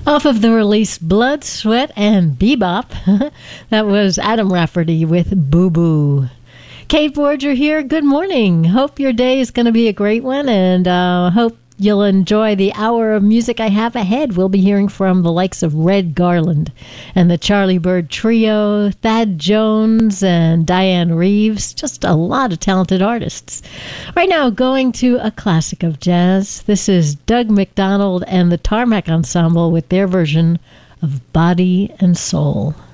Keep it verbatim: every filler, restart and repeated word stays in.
Off of the release Blood, Sweat, and Bebop, that was Adam Rafferty with Boo Boo. Kate Borger here. Good morning. Hope your day is going to be a great one, and uh, hope you'll enjoy the hour of music I have ahead. We'll be hearing from the likes of Red Garland and the Charlie Bird Trio, Thad Jones, and Diane Reeves. Just a lot of talented artists. Right now, going to a classic of jazz. This is Doug McDonald and the Tarmac Ensemble with their version of Body and Soul.